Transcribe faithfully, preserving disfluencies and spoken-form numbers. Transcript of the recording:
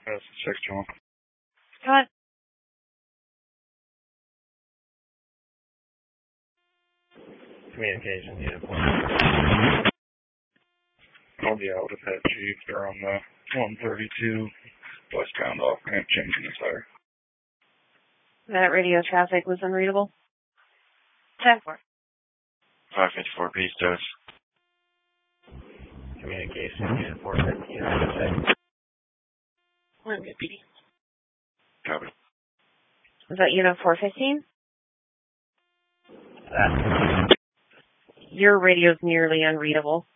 That's six, John. What? Communications unit four. Oh, yeah, I would have had Chief. They're on the one thirty-two westbound off ramp changing the tire. That radio traffic was unreadable. ten four. five fifty-four Pistos. Communications unit four fifteen. One fifty. Copy. Was that unit four fifteen? That. Your radio's nearly unreadable.